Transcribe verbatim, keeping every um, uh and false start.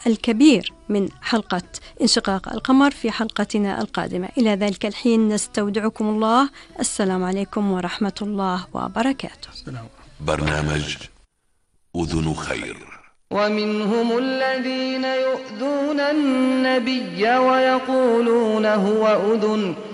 الكبير من حلقة انشقاق القمر في حلقتنا القادمة. إلى ذلك الحين نستودعكم الله. السلام عليكم ورحمة الله وبركاته. السلام. برنامج أذن خير. ومنهم الذين يؤذون النبي ويقولون هو أذن